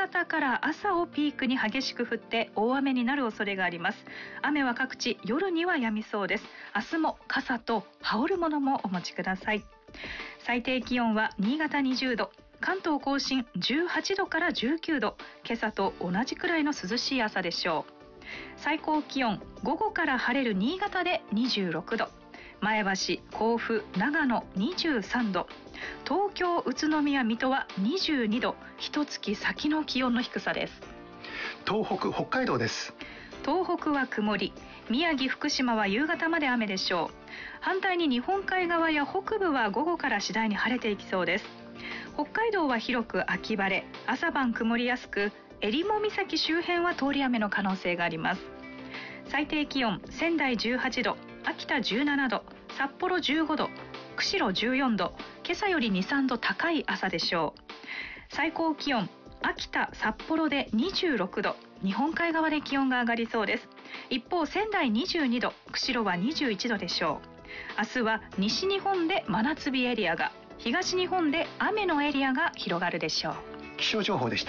方から朝をピークに激しく降って大雨になる恐れがあります。雨は各地夜には止みそうです。明日も傘と羽織るものもお持ちください。最低気温は新潟20度、関東甲信18度から19度、今朝と同じくらいの涼しい朝でしょう。最高気温、午後から晴れる新潟で26度、前橋、甲府、長野23度、東京、宇都宮、水戸は22度、一月先の気温の低さです。 東北、北海道です。 東北は曇り、宮城、福島は夕方まで雨でしょう。反対に日本海側や北部は午後から次第に晴れていきそうです。北海道は広く秋晴れ、朝晩曇りやすく、襟裳岬周辺は通り雨の可能性があります。最低気温、仙台18度、秋田17度、札幌15度、釧路14度、今朝より 2,3 度高い朝でしょう。最高気温、秋田、札幌で26度、日本海側で気温が上がりそうです。一方、仙台22度、釧路は21度でしょう。明日は西日本で真夏日エリアが、東日本で雨のエリアが広がるでしょう。 気象情報でした。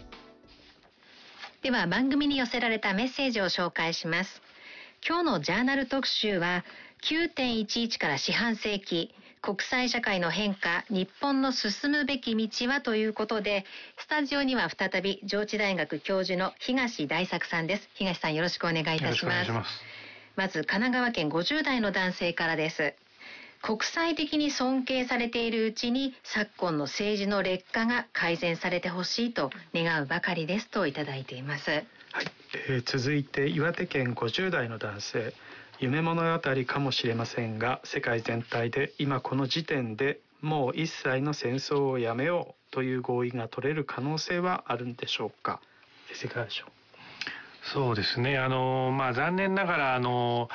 では番組に寄せられたメッセージを紹介します。今日のジャーナル特集は 9.11 から四半世紀、国際社会の変化、日本の進むべき道はということで、スタジオには再び上智大学教授の東大作さんです。東さん、よろしくお願いいたします。 よろしくお願いします。 まず神奈川県50代の男性からです。国際的に尊敬されているうちに昨今の政治の劣化が改善されてほしいと願うばかりですといただいています。 はい、続いて岩手県50代の男性、夢物語かもしれませんが、世界全体で今この時点でもう一切の戦争をやめようという合意が取れる可能性はあるんでしょうか。先生、いかがでしょう。 そうですね、残念ながら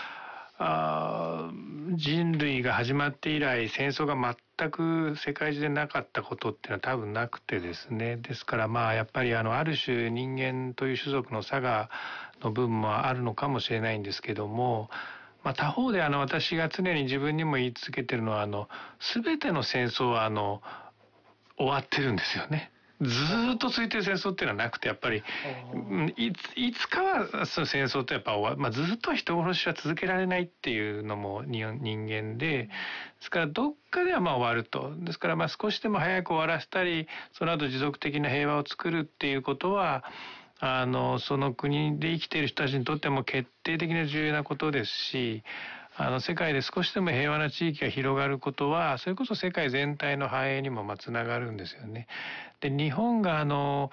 人類が始まって以来戦争が全く世界中でなかったことっていうのは多分なくてですね、ですからやっぱりある種人間という種族の差がの部分もあるのかもしれないんですけども、他方で私が常に自分にも言い続けてるのは全ての戦争は終わってるんですよね。ずっと続いてる戦争っていうのはなくて、やっぱりいつかはその戦争ってやっぱずっと人殺しは続けられないっていうのも人間ですから、どっかでは終わると。ですから少しでも早く終わらせたり、その後持続的な平和を作るっていうことはその国で生きている人たちにとっても決定的な重要なことですし、世界で少しでも平和な地域が広がることは、それこそ世界全体の繁栄にもつながるんですよね。で、日本が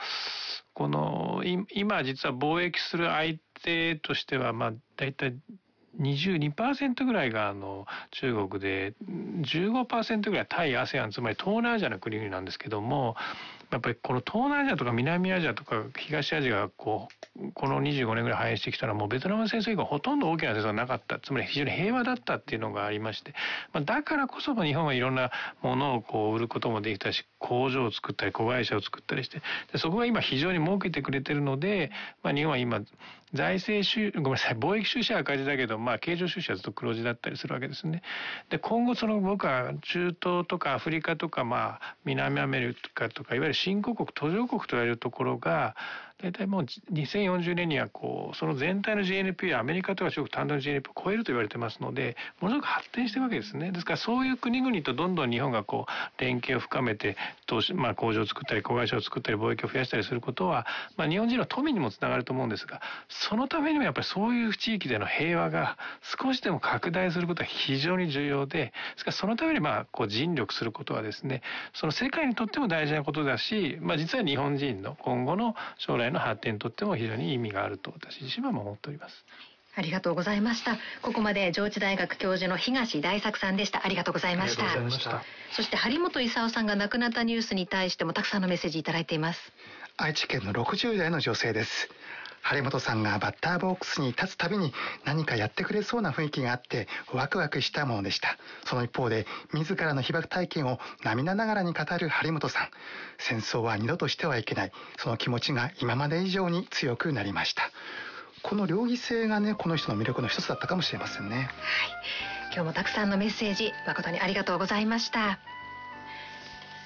今実は貿易する相手としてはだいたい22% ぐらいが中国で、15% ぐらい対 ASEAN、 つまり東南アジアの国々なんですけども、やっぱりこの東南アジアとか南アジアとか東アジアがこの25年ぐらい繁栄してきたのは、もうベトナム戦争以降ほとんど大きな戦争がなかった。つまり非常に平和だったっていうのがありまして、だからこそ日本はいろんなものを売ることもできたし、工場を作ったり子会社を作ったりして、でそこが今非常に儲けてくれてるので、日本は今財政貿易収支は赤字だけど、経常収支はずっと黒字だったりするわけですね。で、今後僕は中東とかアフリカとか南アメリカとか、いわゆる新興国、途上国と言われるところが、大体もう2040年にはその全体の GNP やアメリカとか中国単独の GNP を超えると言われてますので、ものすごく発展してるわけですね。ですからそういう国々とどんどん日本が連携を深めて投資、工場を作ったり子会社を作ったり貿易を増やしたりすることは、日本人の富にもつながると思うんですが、そのためにもやっぱりそういう地域での平和が少しでも拡大することは非常に重要で、ですからそのために尽力することはですね、その世界にとっても大事なことだし、実は日本人の今後の将来の発展にとっても非常に意味があると私自身は思っております。 ありがとうございました。ここまで上智大学教授の東大作さんでした。ありがとうございました。 ありがとうございました。 そして張本勲さんが亡くなったニュースに対してもたくさんのメッセージいただいています。 愛知県の60代の女性です。張本さんがバッターボックスに立つたびに何かやってくれそうな雰囲気があってワクワクしたものでした。その一方で自らの被爆体験を涙ながらに語る張本さん、戦争は二度としてはいけない、その気持ちが今まで以上に強くなりました。この両義性がこの人の魅力の一つだったかもしれませんね。はい、 今日もたくさんのメッセージ誠にありがとうございました。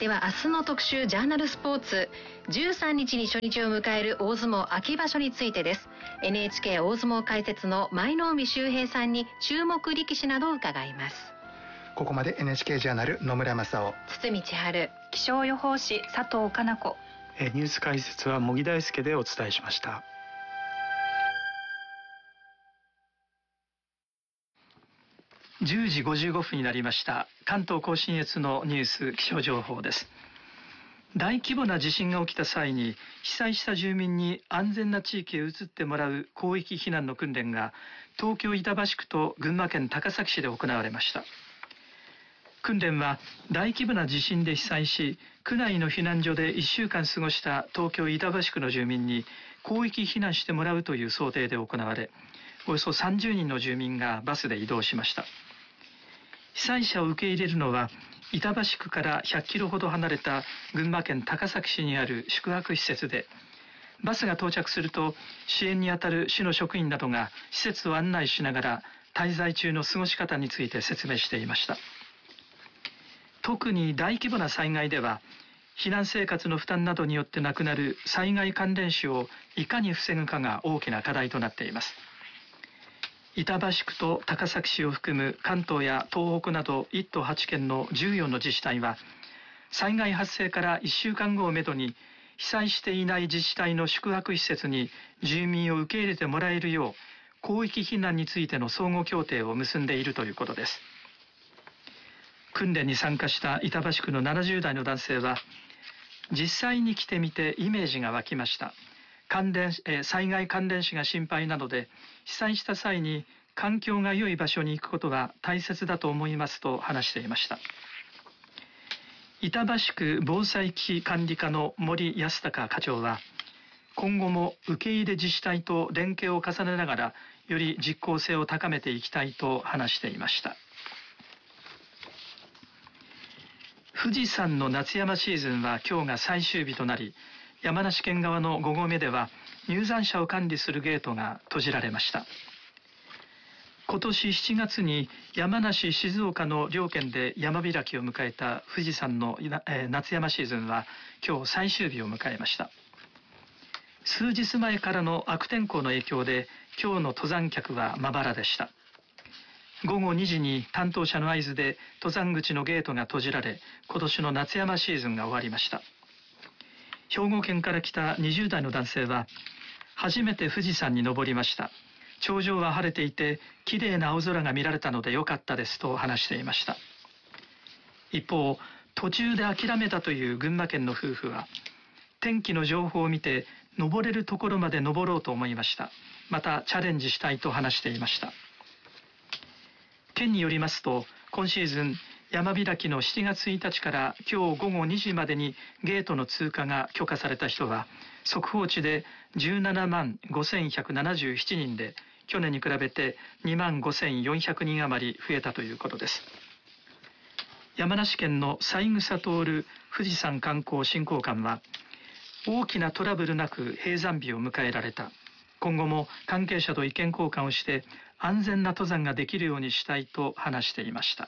では明日の特集ジャーナルスポーツ、13日に初日を迎える大相撲秋場所についてです。 NHK 大相撲解説の舞の海秀平さんに注目力士などを伺います。 ここまで NHK ジャーナル野村正夫、 堤千春、 気象予報士佐藤かな子、 ニュース解説は茂木大輔でお伝えしました。10時55分になりました。関東甲信越のニュース気象情報です。大規模な地震が起きた際に被災した住民に安全な地域へ移ってもらう広域避難の訓練が東京板橋区と群馬県高崎市で行われました。訓練は大規模な地震で被災し区内の避難所で1週間過ごした東京板橋区の住民に広域避難してもらうという想定で行われ、およそ30人の住民がバスで移動しました。被災者を受け入れるのは板橋区から100キロほど離れた群馬県高崎市にある宿泊施設で、バスが到着すると支援にあたる市の職員などが施設を案内しながら滞在中の過ごし方について説明していました。特に大規模な災害では避難生活の負担などによって亡くなる災害関連死をいかに防ぐかが大きな課題となっています。板橋区と高崎市を含む関東や東北など1都8県の14の自治体は災害発生から1週間後をめどに被災していない自治体の宿泊施設に住民を受け入れてもらえるよう広域避難についての相互協定を結んでいるということです。訓練に参加した板橋区の70代の男性は、実際に来てみてイメージが湧きました。災害関連死が心配なので被災した際に環境が良い場所に行くことは大切だと思いますと話していました。板橋区防災危機管理課の森康隆課長は、今後も受け入れ自治体と連携を重ねながらより実効性を高めていきたいと話していました。富士山の夏山シーズンは今日が最終日となり、山梨県側の5合目では入山者を管理するゲートが閉じられました。今年7月に山梨、静岡の両県で山開きを迎えた富士山の夏山シーズンは今日最終日を迎えました。数日前からの悪天候の影響で今日の登山客はまばらでした。午後2時に担当者の合図で登山口のゲートが閉じられ、今年の夏山シーズンが終わりました。兵庫県から来た20代の男性は、初めて富士山に登りました。頂上は晴れていて綺麗な青空が見られたので良かったですと話していました。一方、途中で諦めたという群馬県の夫婦は、天気の情報を見て登れるところまで登ろうと思いました。またチャレンジしたいと話していました。県によりますと、今シーズン山開きの7月1日から今日午後2時までにゲートの通過が許可された人は速報値で17万5177人で、去年に比べて2万5400人余り増えたということです。山梨県の三枝徹富士山観光振興官は、大きなトラブルなく閉山日を迎えられた。今後も関係者と意見交換をして安全な登山ができるようにしたいと話していました。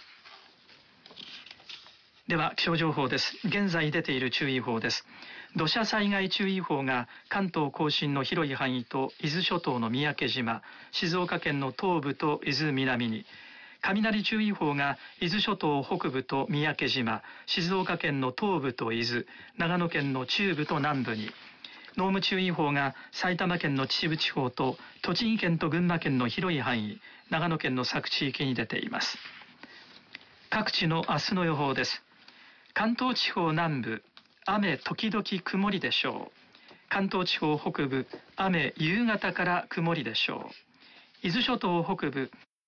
では気象情報です。現在出ている注意報です。土砂災害注意報が関東甲信の広い範囲と伊豆諸島の三宅島、静岡県の東部と伊豆南に、雷注意報が伊豆諸島北部と三宅島、静岡県の東部と伊豆、長野県の中部と南部に、濃霧注意報が埼玉県の秩父地方と栃木県と群馬県の広い範囲、長野県の佐久地域に出ています。各地の明日の予報です。関東地方南部、雨時々曇りでしょう。関東地方北部、雨夕方から曇りでしょう。伊豆諸島北部、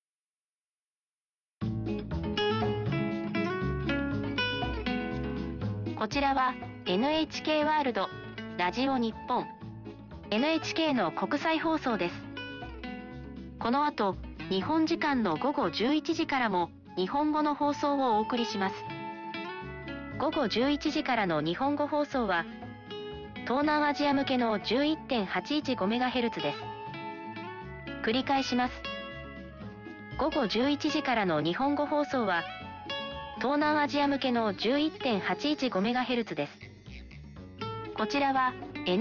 こちらは NHK ワールドラジオ日本 NHK の国際放送です。この後、日本時間の午後11時からも日本語の放送をお送りします。午後11時からの日本語放送は東南アジア向けの 11.815MHz です。繰り返します。午後11時からの日本語放送は東南アジア向けの 11.815MHz です。こちらは